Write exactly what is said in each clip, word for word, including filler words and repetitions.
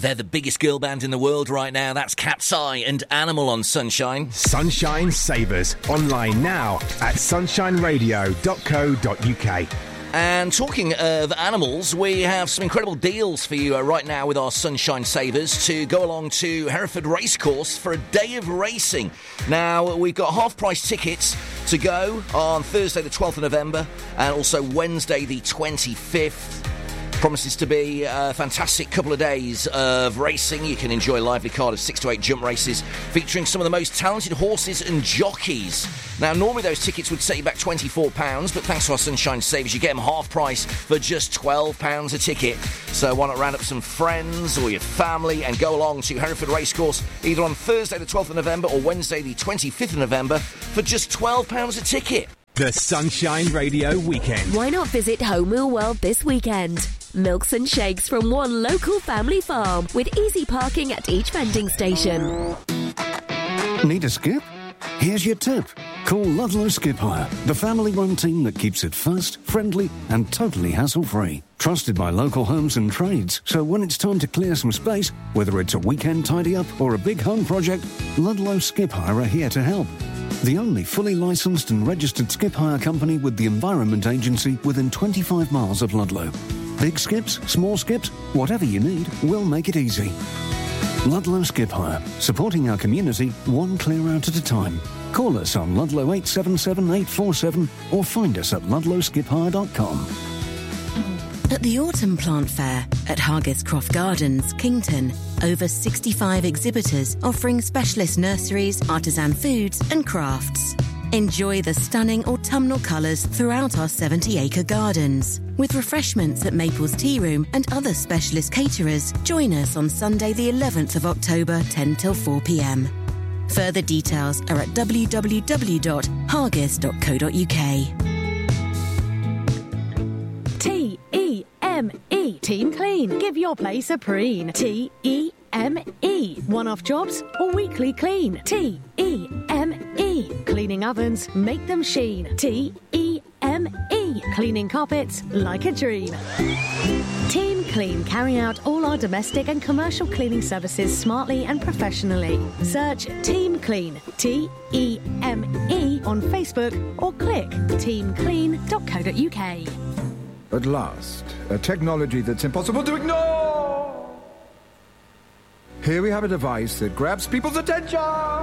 They're the biggest girl band in the world right now. That's Cat's Eye and Animal on Sunshine. Sunshine Savers. Online now at sunshine radio dot co dot uk. And talking of animals, we have some incredible deals for you uh, right now with our Sunshine Savers to go along to Hereford Racecourse for a day of racing. Now, we've got half-price tickets to go on Thursday the twelfth of November and also Wednesday the twenty-fifth. Promises to be a fantastic couple of days of racing. You can enjoy a lively card of six to eight jump races featuring some of the most talented horses and jockeys. Now, normally those tickets would set you back twenty-four pounds, but thanks to our Sunshine Savers, you get them half price for just twelve pounds a ticket. So why not round up some friends or your family and go along to Hereford Racecourse either on Thursday the twelfth of November or Wednesday the twenty-fifth of November for just twelve pounds a ticket. The Sunshine Radio Weekend. Why not visit Home Wheel World this weekend? Milks and shakes from one local family farm with easy parking at each vending station. Need a skip? Here's your tip. Call Ludlow Skip Hire, the family-run team that keeps it fast, friendly and totally hassle-free. Trusted by local homes and trades, so when it's time to clear some space, whether it's a weekend tidy-up or a big home project, Ludlow Skip Hire are here to help. The only fully licensed and registered skip hire company with the Environment Agency within twenty-five miles of Ludlow. Big skips, small skips, whatever you need, we'll make it easy. Ludlow Skip Hire, supporting our community one clear out at a time. Call us on Ludlow eight seven seven eight four seven or find us at ludlow skip hire dot com. At the Autumn Plant Fair at Hargis Croft Gardens, Kington, over sixty-five exhibitors offering specialist nurseries, artisan foods and crafts. Enjoy the stunning autumnal colours throughout our seventy-acre gardens. With refreshments at Maple's Tea Room and other specialist caterers, join us on Sunday the eleventh of October, ten till four p.m. Further details are at w w w dot hargis dot co dot u k. T E M E. Team Clean. Give your place a preen. T E M E. One-off jobs or weekly clean. T E M E. Cleaning ovens, make them sheen. T E M E. Cleaning carpets like a dream. Team Clean carry out all our domestic and commercial cleaning services smartly and professionally. Search Team Clean, T E M E, on Facebook or click team clean dot co dot u k. At last, a technology that's impossible to ignore. Here we have a device that grabs people's attention.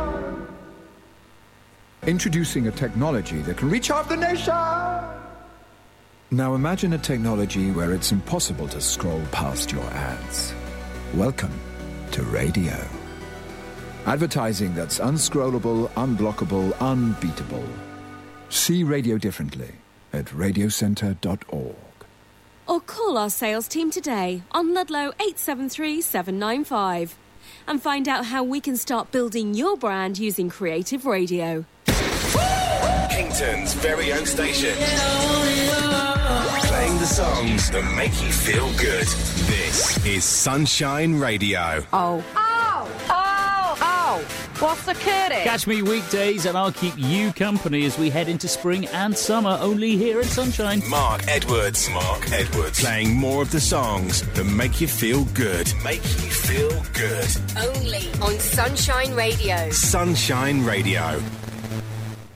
Introducing a technology that can reach half the nation. Now imagine a technology where it's impossible to scroll past your ads. Welcome to radio. Advertising that's unscrollable, unblockable, unbeatable. See radio differently at radio centre dot org. Or call our sales team today on Ludlow eight seven three seven nine five and find out how we can start building your brand using creative radio. Kington's very own station. Playing the songs that make you feel good. This is Sunshine Radio. Oh. Oh! Oh! Oh! What's the curry? Catch me weekdays and I'll keep you company as we head into spring and summer, only here at Sunshine. Mark Edwards. Mark Edwards. Playing more of the songs that make you feel good. Make you feel good. Only on Sunshine Radio. Sunshine Radio.